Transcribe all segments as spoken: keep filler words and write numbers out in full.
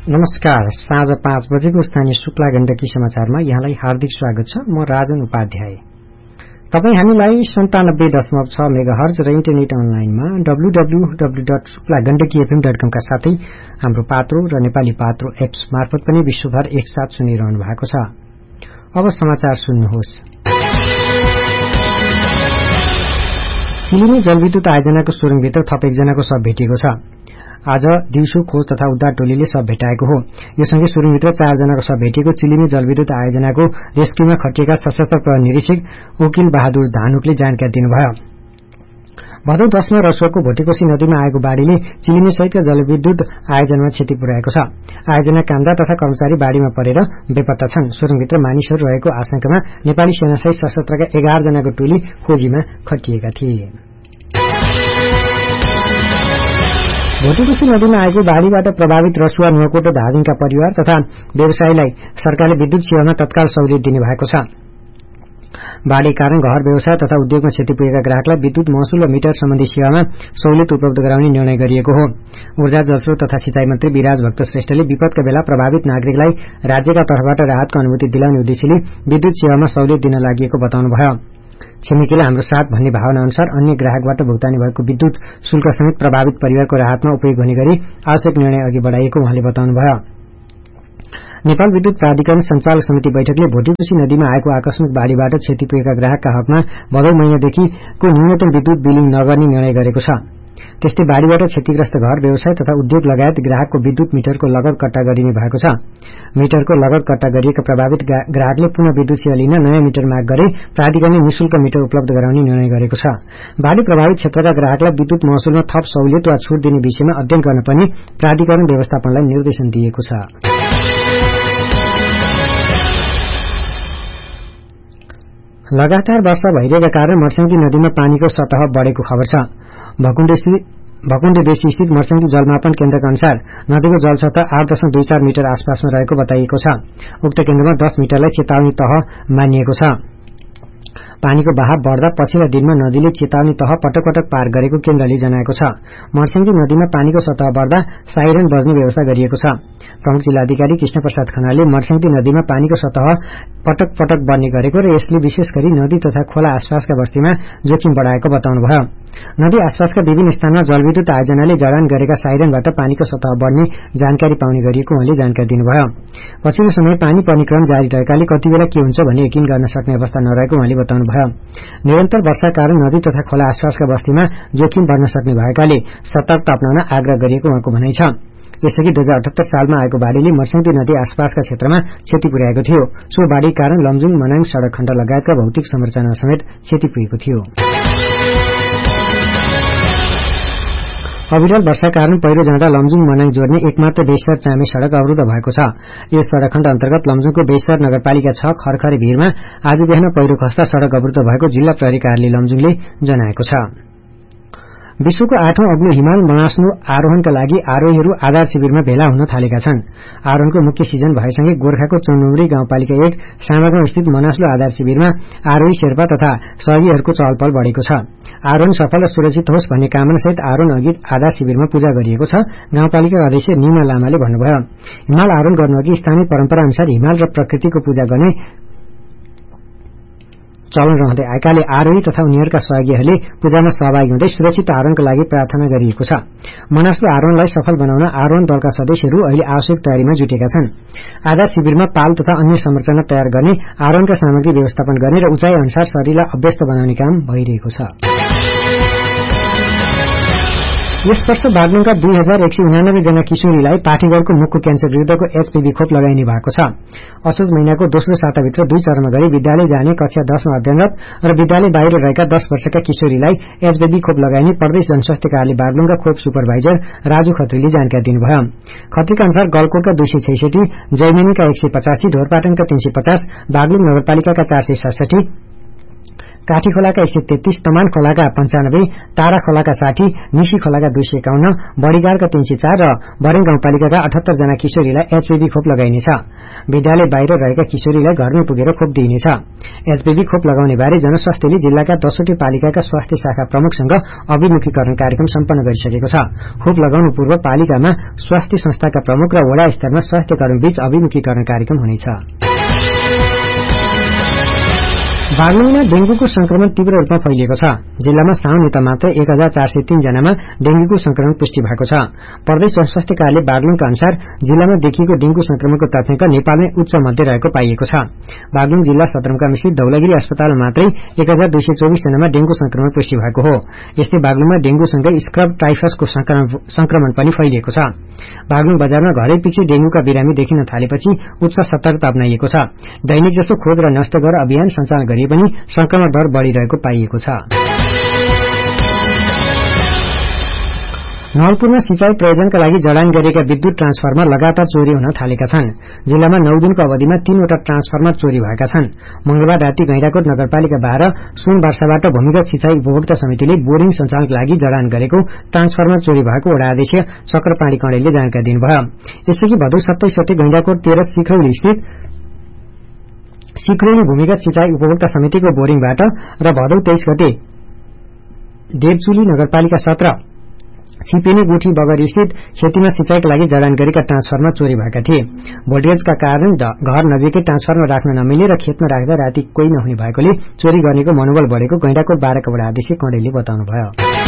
नमस्कार। साँझ पाँच बजेको स्थानीय शुक्ला गण्डकी समाचारमा यहाँलाई हार्दिक स्वागत छ। म राजन उपाध्याय। तपाई हामीलाई सन्तानब्बे दशमलव छ मेगाहर्ज र इन्टरनेट अनलाइनमा W W W dot Shukla Gandaki FM dot कम का साथै हाम्रो पात्रो र नेपाली पात्रो एप्स मार्फत पनि विश्वभर एकसाथ सुनिरहनु भएको छ। अब समाचार सुन्नुहोस्। चिलिमी जलविद्युत आयोजनाको सुरुङभित्र थप एकजनाको शव भेटिएको छ। आज दिउँसो खोज तथा उद्धार टोलीले शव भेटाएको हो। यो सँगै सुरुङभित्र चारजनाको शव भेटिएको चिलिमी जलविद्युत आयोजनाको रेस्क्युमा खटिएका सशस्त्र प्रहरी निरीक्षक वकिल बहादुर धानुकले जानकारी दिनुभयो। भदौ दशमा रसुवाको भोटेकोशी नदीमा आएको बाढ़ीले चिलिमी सहितका जलविद्युत आयोजनामा क्षति पुर्याएको छ। आयोजना कामदार तथा कर्मचारी बाढ़ीमा परेर बेपत्ता छन्। सुरुङभित्र मानिसहरू रहेको आशंकामा नेपाली सेनासहित सशस्त्रका एघार जनाको टोली खोजीमा खटिएका थिए। भोटेकोशी नदीमा आएको बाढ़ीबाट प्रभावित रसुवा नुवाकोट र धादिङका परिवार तथा व्यवसायीलाई सरकारले विद्युत सेवामा तत्काल सहुलियत दिने भएको छ। बाढ़ी कारण घर व्यवसाय तथा उद्योगमा क्षति पुगेका ग्राहकलाई विद्युत महसुल र मिटर सम्बन्धी सेवामा सहुलियत उपलब्ध गराउने निर्णय गरिएको हो। ऊर्जा जलस्रोत तथा सिंचाई मन्त्री विराज भक्त श्रेष्ठले विपदका बेला प्रभावित नागरिकलाई राज्यका तर्फबाट राहतको अनुभूति दिलाउने उद्देश्यले विद्युत सेवामा सहुलियत दिन लागि बताउनुभयो। छिमेकीले हाम्रो साथ भन्ने भावना अनुसार अन्य ग्राहकबाट भुक्तानी भएको विद्युत शुल्क समेत प्रभावित परिवारको राहतमा उपयोग हुने गरी आवश्यक निर्णय अघि बढ़ाइएको उहाँले बताउनुभयो। नेपाल विद्युत प्राधिकरण संचालक समिति बैठकले भोटेकोशी नदीमा आएको आकस्मिक बाढ़ीबाट क्षति पुगेका ग्राहकका हकमा भदौ महिनादेखिको न्यूनतम विद्युत बिलिङ नगर्ने निर्णय गरेको छ। त्यस्तै बाढ़ीबाट क्षतिग्रस्त घर व्यवसाय तथा उद्योग लगायत ग्राहकको विद्युत मिटरको लगत कट्टा गरिने भएको छ। मिटरको लगत कट्टा गरिएका प्रभावित ग्राहकले पुनः विद्युत सेवा लिन नयाँ मिटर माग गरे प्राधिकरणले निशुल्क मिटर उपलब्ध गराउने निर्णय गरेको छ। बाढ़ी प्रभावित क्षेत्रका ग्राहकलाई विद्युत महसुलमा थप सहुलियत वा छूट दिने विषयमा अध्ययन गर्न पनि प्राधिकरण व्यवस्थापनलाई निर्देशन दिएको छ। लगातार वर्षा भइरहेका कारण मर्स्याङ्गी नदीमा पानीको सतह बढ़ेको खबर छ। भकुण्डे बेसी स्थित मर्स्याङ्गी जलमापन केन्द्रका अनुसार नदीको जलसतह आठ दशमलव दुई चार मिटर आसपासमा रहेको बताइएको छ। उक्त केन्द्रमा दस मिटरलाई चेतावनी तह मानिएको छ। पानीको बहाव बढ़दा पछिल्ला दिनमा नदीले चेतावनी तह पटक पटक पार गरेको केन्द्रले जनाएको छ। मर्स्याङ्गी नदीमा पानीको सतह बढ़दा साइरन बज्ने व्यवस्था गरिएको छ। प्रमुख जिल्लाधिकारी कृष्ण प्रसाद खनालले मर्स्याङ्गी नदीमा पानीको सतह पटक पटक बढ़ने गरेको र यसले विशेष गरी नदी तथा खोला आसपासका बस्तीमा जोखिम बढ़ाएको बताउनुभयो। नदी आसपासका विभिन्न स्थानमा जलविद्युत आयोजनाले जडान गरेका साइरनबाट पानीको सतह बढ़ने जानकारी पाउने गरिएको उहाँले जानकारी दिनुभयो। पछिल्लो समय पानी पर्ने क्रम जारी रहेकाले कति बेला के हुन्छ भन्ने यकिन गर्न सक्ने अवस्था नरहेको उहाँले बताउनुभयो। निरन्तर वर्षा कारण नदी तथा खोला आसपासका बस्तीमा जोखिम बढ़न सक्ने भएकाले सतर्कता अपनाउन आग्रह गरिएको उहाँको भनाइ छ। यसअघि दुई हजार अठहत्तर सालमा आएको बाढ़ीले मर्स्याङ्गी नदी आसपासका क्षेत्रमा क्षति पुर्याएको थियो। सो बाढ़ी कारण लमजुङ मनाङ सड़क खण्ड लगायतका भौतिक संरचना समेत क्षति पुगेको थियो। अविरल वर्षा कारण पहिरो जाँदा लमजुङ मनाङ जोड्ने एकमात्र बेसर चामे सड़क अवरुद्ध भएको छ। यस सड़क खण्ड अन्तर्गत लमजुङको बेसर नगरपालिका छ खरखरे भीरमा आज बिहान पहिरो खस्दा सड़क अवरुद्ध भएको जिल्ला प्रहरी कार्यालय लमजुङले जनाएको छ। विश्वको आठौं अग्लो हिमाल मनास्लु आरोहणका लागि आरोहीहरू आधार शिविरमा भेला हुन थालेका छन्। आरोहणको मुख्य सिजन भएसँगै गोर्खाको चौनुमरी गाउँपालिका एक सामागाउँ स्थित मनास्लु आधार शिविरमा आरोही शेर्पा तथा सहयोगीहरूको चहल पहल बढ़ेको छ। आरोहण सफल र सुरक्षित होस् भन्ने कामनासहित आरोहण अघि आधार शिविरमा पूजा गरिएको छ। गाउँपालिका अध्यक्ष निमा लामाले भन्नुभयो। हिमाल आरोहण गर्नुअघि स्थानीय परम्परा अनुसार हिमाल र प्रकृतिको पूजा गर्ने चलन रहँदै आएकाले आरोही तथा उनीहरूका सहयोगीहरूले पूजामा सहभागी हुँदै सुरक्षित आरोहणका लागि प्रार्थना गरिएको छ। मनास्लु आरोहणलाई सफल बनाउन आरोहण दलका सदस्यहरू अहिले आवश्यक तयारीमा जुटेका छन्। आधार शिविरमा पाल तथा अन्य संरचना तयार गर्ने, आरोहणका सामग्री व्यवस्थापन गर्ने र उचाइ अनुसार शरीरलाई अभ्यस्त बनाउने काम भइरहेको छ। यस वर्ष बागलुङका दुई हजार एक सय उनानब्बे जना किशोरीलाई पाठीगढ़को मुखको क्यान्सर विरूद्धको एचपीभी खोप लगाइने भएको छ। असोज महिनाको दोस्रो साताभित्र दुई चरणमा गरी विद्यालय जाने कक्षा दशमा अध्ययनरत र विद्यालय बाहिर रहेका दस वर्षका किशोरीलाई एचपीभी खोप लगाइने प्रदेश जनस्वास्थ्य कार्यालय बागलुङका खोप सुपरभाइजर राजु खत्रीले जानकारी दिनुभयो। खत्रीका अनुसार गलकोटका दुई सय छैसठी, जैमिनीका एक सय पचासी, ढोरपाटनका तीन सय पचास, बागलुङ नगरपालिकाका चार सय सडसठी, काठी खोलाका एक सय तेत्तीस, तमान खोलाका पञ्चानब्बे, तारा खोलाका साठी, निशी खोलाका दुई सय एकाउन्न, बड़ीगाड़का तीन सय चार र बरेङ गाउँपालिकाका अठहत्तर जना किशोरीलाई एचपीभी खोप लगाइनेछ। विद्यालय बाहिर रहेका किशोरीलाई घरमै पुगेर खोप दिइनेछ। एचपीभी खोप लगाउने बारे जनस्वास्थ्यले जिल्लाका दसवटै पालिकाका स्वास्थ्य शाखा प्रमुखसँग अभिमुखीकरण कार्यक्रम सम्पन्न गरिसकेको छ। खोप लगाउनु पूर्व पालिकामा स्वास्थ्य संस्थाका प्रमुख र वडा स्तरमा स्वास्थ्य कर्मीबीच अभिमुखीकरण कार्यक्रम हुनेछ। बागलुङमा डेंगूको संक्रमण तीव्र रूपमा फैलिएको छ। जिल्लामा साउन यता मात्र एक हजार चार सय तीन जनामा डेंगूको संक्रमण पुष्टि भएको छ। प्रदेश जनस्वास्थ्य कार्यालय बागलुङका अनुसार जिल्लामा देखिएको डेंगू संक्रमणको तथ्याङ्क नेपालमै उच्च मध्ये रहेको पाइएको छ। बागलुङ जिल्ला सदरमुकाम स्थित धौलागिरी अस्पतालमा मात्रै एक हजार दुई सय चौबिस जनामा डेंगू संक्रमण पुष्टि भएको हो। यस्तै बागलुङमा डेंगूसँगै स्क्रब टाइफसको संक्रमण पनि फैलिएको छ। बागलुङ बजारमा घरै पछि डेंगूका बिरामी देखिन थालेपछि उच्च सतर्कता अपनाइएको छ। दैनिक जसो खोज र नष्ट गर अभियान सञ्चालन गरे पनि संक्रमण दर बढ़िरहेको पाइएको छ। नवलपुरमा सिंचाई प्रयोजनका लागि जडान गरिएका विद्युत ट्रान्सफर्मर लगातार चोरी हुन थालेका छन्। जिल्लामा नौ दिनको अवधिमा तीनवटा ट्रान्सफर्मर चोरी भएका छन्। मंगलबार राति गैंडाकोट नगरपालिका बाह्र सुन वर्षाबाट भूमिगत सिंचाई उपभोक्ता समितिले बोरिङ सञ्चालनका लागि जडान गरेको ट्रान्सफर्मर चोरी भएको वडा अध्यक्ष चक्रपाणी कणेलले जानकारी दिनुभयो। यसअघि भदौ सत्ताइस गते गैंडाकोट तेह्र सिखौली स्थित सिक्रोली भूमिगत सिंचाई उपभोक्ता समितिको बोरिङबाट र भदौ तेइस गते देवचुली नगरपालिका सत्र छिपिने गुठी बगरी स्थित खेतीमा सिंचाईका लागि जडान गरेका ट्रान्सफर्मर चोरी भएका थिए। भोल्टेजका कारण घर नजिकै ट्रान्सफर्मर राख्न नमिले र खेतमा राख्दा राति कोही नहुने भएकोले चोरी गर्नेको मनोबल बढेको गैंडाकोट बाह्रका वडा अध्यक्ष कणेलले बताउनुभयो।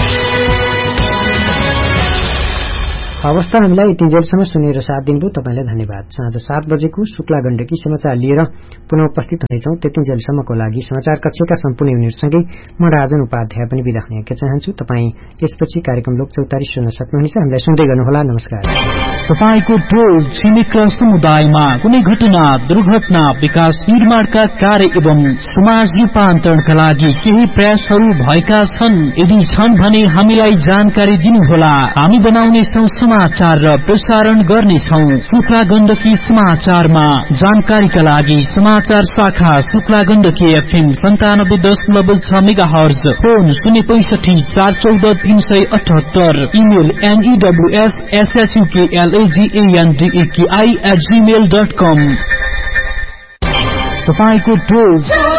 अवस्था हामीलाई यतिन्जेलसम्म सुनेर साथ दिनुभयो तपाईलाई धन्यवाद। साँझ सात बजेको शुक्ला गण्डकी समाचार लिएर पुनः उपस्थित हुनेछौं। त्यतिन्जेलसम्मको लागि समाचार कक्षका सम्पूर्ण युनिटसँगै म राजन उपाध्याय पनि बिदा हुन चाहन्छु। तपाईँ यसपछि कार्यक्रम लोक चौतारी सुन्न सक्नुहुनेछ। हामीलाई सुन्दै गर्नुहोला। नमस्कार। तपाईको टोल छिमेक समुदायमा कुनै घटना दुर्घटना विकास निर्माणका कार्य एवं समाज रूपान्तरणका लागि केही प्रयासहरू भएका छन्। यदि छन् भने हामीलाई जानकारी दिनुहोला। हामी बनाउनेछौं समाचार र प्रसारण गर्नेछौं। शुक्ला गण्डकी समाचारमा जानकारीका लागि समाचार शाखा शुक्ला गण्डकी एफएम सन्तानब्बे दशमलव छ मेगा हर्ज, फोन शून्य पैंसठी चार चौध तीन सय अठहत्तर, इमेल एनईडब्ल्यूएस एसएसयूकेएलएजीएनडीएकेआई एट जीमेल डट कम। तपाईको टोल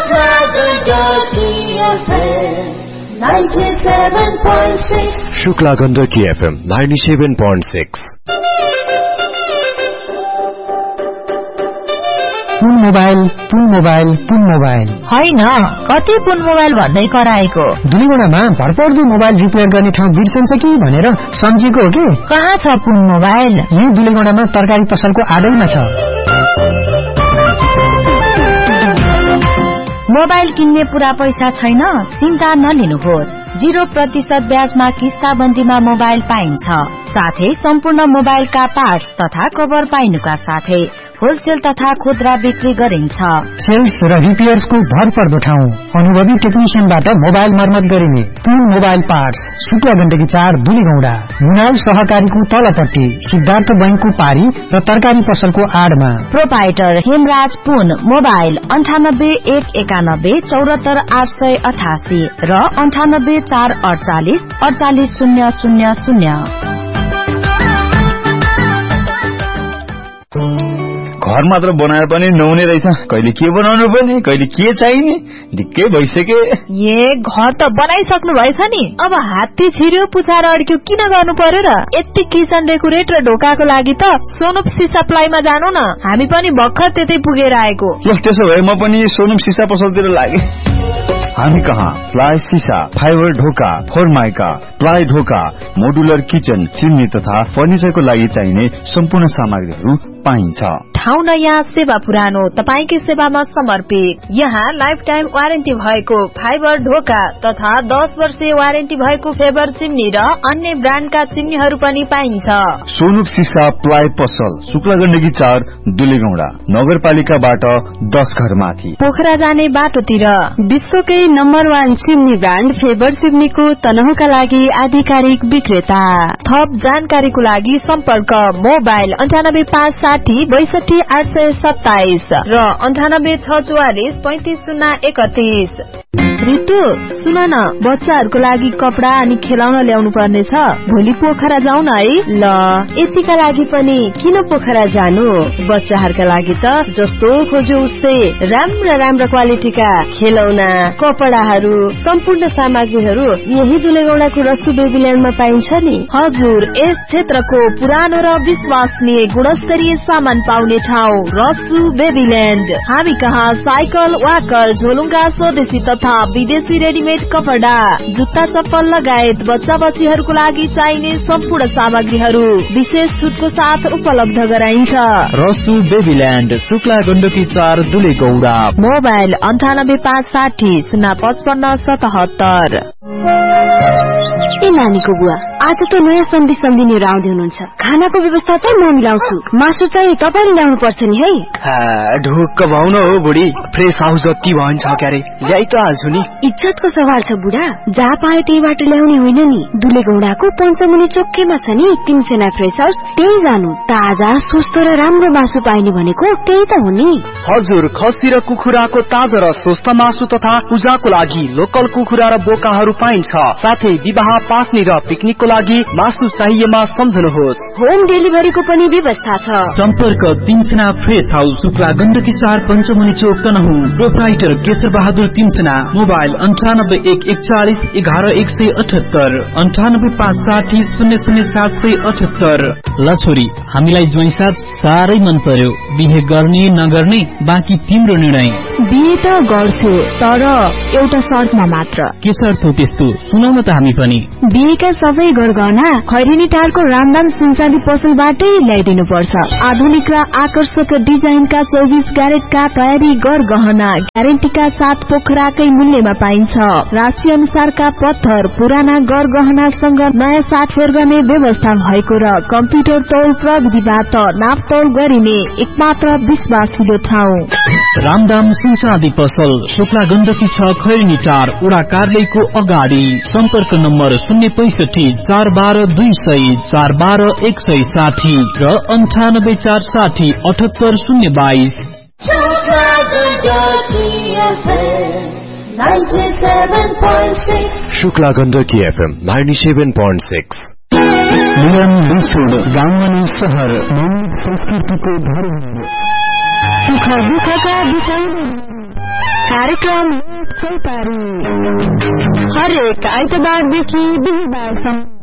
शुक्ला गण्डकी एफएम नाइन्टी सेवन पोइन्ट सिक्स। पुन मोबाइल पुन मोबाइल पुन मोबाइल होइन, कति पुन मोबाइल भन्दै कराएको। दुलीगुणामा भरपर्दो मोबाइल रिपेयर गर्ने ठाउँ बिर्सन्छ कि भनेर सम्झेको हो कि। कहाँ छ पुन मोबाइल? यही दुलीगुणामा तरकारी पसलको आडैमा छ। मोबाइल किन्ने पूरा पैसा छैन? चिन्ता नलिनुहोस्। जीरो प्रतिशत ब्याजमा किस्ताबन्दीमा मोबाइल पाइन्छ। साथै सम्पूर्ण मोबाइलका पार्ट्स तथा कभर पाइनुका साथै होलसेल तथा खुद्रा बिक्री गरिन्छ। सेल्स र रिपेयर्सको भरपर्दो ठाउँ, अनुभवी टेक्निशियनबाट मोबाइल मर्मत गरिने पुन मोबाइल पार्ट्स, शुक्ला गण्डकी चार दुलीगौडा, मुनाल सहकारीको तलपट्टि, सिद्धार्थ बैंकको पारी र तरकारी पसलको आडमा। प्रोपाइटर हेमराज पुन मोबाइल अन्ठानब्बे एक एकानब्बे चौरात्तर आठ सय अठासी र अन्ठानब्बे चार अडचालिस अडचालिस शून्य शून्य शून्य। घर मात्र बनाएर पनि नहुने रहेछ। कहिले के बनाउनु पर्ने, कहिले के चाहिने, ढिक्कै भइसके। ए घर त बनाइसक्नु भएछ नि, अब हात्ती छिर्यो पुछाएर अड्क्यो किन गर्नु पर्यो र? यति किचन डेकोरेट र ढोकाको लागि त सोनुप सिसा प्लाईमा जानु न, हामी पनि भर्खर त्यतै पुगेर आएको। ल त्यसो भए म पनि सोनुप सिसा पसलतिर लागे। हामी कहाँ प्लाई सिसा, फाइबर ढोका, फोरमाइका, प्लाई ढोका, मोडुलर किचन, चिम्नी तथा फर्निचरको लागि चाहिने सम्पूर्ण सामग्रीहरू पाइन्छ। ठाउँ नयाँ सेवा पुरानो, तपाईकै सेवामा समर्पित। यहाँ लाइफ टाइम वारेन्टी भएको फाइबर ढोका तथा दस वर्षीय वारेन्टी भएको फेबर चिम्नी र अन्य ब्रान्डका चिम्नीहरू पनि पाइन्छ। सोनुप सिसा प्लाई पसल शुक्ला गण्डकी चार दुलीगौडा, नगरपालिकाबाट दस घर माथि, पोखरा जाने बाटोतिर। विश्वकै number one chimney brand favour चिम्नीको तनहुका लागि आधिकारिक विक्रेता। थप जानकारीको लागि सम्पर्क मोबाइल अन्ठानब्बे पाँच साठी बैसठी आठ सय सत्ताइस र अन्ठानब्बे छ चौवालिस पैंतिस शून्य एकतीस। रितु सुन न, बच्चाहरूको लागि कपडा अनि खेलाउन ल्याउनु पर्ने छ। भोलि पोखरा जाउँ न है। ल, यतिका लागि पनि किन पोखरा जानु? बच्चाहरूका लागि त जस्तो खोज्यो उस्तै राम्रा राम्रा क्वालिटीका खेलौना, कपडाहरू, सम्पूर्ण सामग्रीहरू यही दुलेगौडाको रसु बेबील्यान्डमा पाइन्छ नि। हजुर, यस क्षेत्रको पुरानो र विश्वसनीय गुणस्तरीय सामान पाउने ठाउँ रसु बेबील्यान्ड। हामी कहाँ साइकल, वाकर, झोलुङ्गा, स्वदेशी तथा विदेशी रेडिमेड कपडा, जुत्ता चप्पल लगायत बच्चा बच्चीहरूको लागि चाहिने सम्पूर्ण सामग्रीहरू विशेष छुटको साथ उपलब्ध गराइन्छ। रसु बेबील्यान्ड, शुक्ला गण्डकी चार, दुलेगौडा। मोबाइल अन्ठानब्बे पाँच साठी शून्य पचपन्न सतहत्तर। ए नानीको बुवा, आज त नयाँ सन्धि सम्झिनेहरू आउँदै हुनुहुन्छ। खानाको व्यवस्था चाहिँ म मिलाउँछु, मासु चाहिँ तपाईँले ल्याउनु पर्छ नि है। ढुक्क भाउ न हो बुढी, फ्रेस हाउस जति भन्छ क्यारे ल्याइ त हाल्छु नि। इज्जतको सवाल छ बुढा, जहाँ पायो त्यहीबाट ल्याउने होइन नि। दुलेगौडाको पञ्चमुनि चोकमा छ नि तिनसेना फ्रेस हाउस, त्यही जानु। ताजा स्वस्थ र राम्रो मासु पाइने भनेको त्यही त हो नि। हजुर, खसी र कुखुराको ताजा र स्वस्थ मासु तथा पूजाको लागि लोकल कुखुरा र बोकाहरू पाइन्छ। साथै विवाह, पास्नी र पिकनिकको लागि मासु चाहिएमा सम्झनुहोस्। होम डेलिभरीको पनि व्यवस्था छ। सम्पर्क तिनसेना फ्रेस हाउस, शुक्ला गण्डकी चार, पञ्चमुनि चोक, तनहुँ। प्रोप्राइटर केशर बहादुर तिनसेना। मोबाइल अन्ठानब्बे एक एकचालिस एघार एक सय अठहत्तर, अन्ठानब्बे पाँच साठी शून्य शून्य सात सय अठहत्तर। ल छोरी, हामीलाई ज्वाइँसाथ साह्रै मन पर्यो। बिहे गर्ने नगर्ने बाँकी तिम्रो निर्णय। बिहे त गर्छु, तर एउटा शर्तमा मात्र। के शर्त हो त्यस्तो? सुनौ न त हामी पनि। बिहेका सबै गरगहना खैरेनी टारको रामदाम सुनचाँदी पसलबाटै ल्याइदिनु पर्छ। आधुनिक र आकर्षक डिजाइनका चौबिस क्यारेटका तयारी गरगहना ग्यारेन्टीका साथ पोखराकै मूल्यमा पाइन्छ। राशि अनुसारका पत्थर, पुराना गरगहनासँग नयाँ साटफेर गर्ने व्यवस्था भएको र कम्प्युटर तौल प्रविधिबाट नापतौल गरिने एकमात्र विश्वासिलो ठाउँ रामदाम सुनचाँदी पसल, शुक्ला गण्डकी छ, खैरेनी टार, वडा कार्यालयको अगाडि। सम्पर्क नम्बर शून्य पैसठी चार बाह्र दुई सय चार बाह्र एक सय साठी र अन्ठानब्बे चार साठी अठहत्तर शून्य बाइस। Shukla Gandaki FM ninety seven point six. मिलन बिछोड, गाउँ अनि सहर, मानव संस्कृतिको धरोहर। सुख दुःखका विषय कार्यक्रम चौतारी हरेक आइतबारदेखि बिहिबारसम्म